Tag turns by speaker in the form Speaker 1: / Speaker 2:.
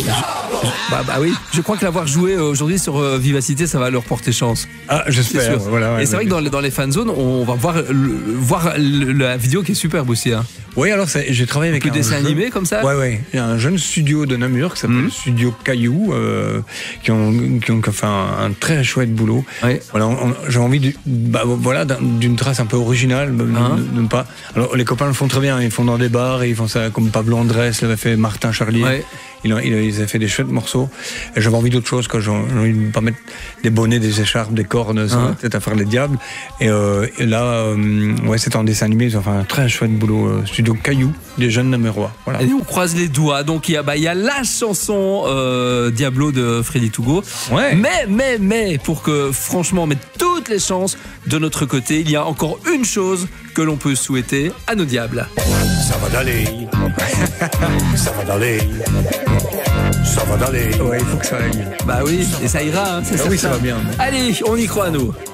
Speaker 1: Bah oui, je crois que l'avoir joué aujourd'hui sur Vivacité, ça va leur porter chance.
Speaker 2: Ah, j'espère. Voilà, ouais,
Speaker 1: et c'est vrai que dans les fan zones, on va voir la vidéo qui est superbe aussi. Hein.
Speaker 2: Oui, alors j'ai travaillé avec
Speaker 1: un dessin animé comme ça.
Speaker 2: Ouais. Il y a un jeune studio de Namur qui s'appelle Studio Caillou, qui ont fait un très chouette boulot. Ouais. Voilà, j'ai envie d'une trace un peu originale, de pas. Alors les copains le font très bien, ils font dans des bars et ils font ça comme Pablo Andrés l'avait fait, Martin Charlier. Ouais. Ils avaient fait des chouettes morceaux. Et j'avais envie d'autre chose, j'ai envie de ne pas mettre des bonnets, des écharpes, des cornes, peut-être à faire les diables. Et là, c'était en dessin animé, ils ont fait un très chouette boulot. Studio Caillou, des jeunes Namurois. Voilà.
Speaker 1: Et on croise les doigts. Donc il y a la chanson Diablo de Freddy Tougo. Ouais. Mais pour que franchement on mette toutes les chances de notre côté, il y a encore une chose que l'on peut souhaiter à nos diables.
Speaker 3: Ça va d'aller. Ça va d'aller. Ça va d'aller.
Speaker 2: Ouais, il faut que ça aille.
Speaker 1: Bah oui, et ça ira, hein, c'est
Speaker 2: ça va bien.
Speaker 1: Allez, on y croit, nous.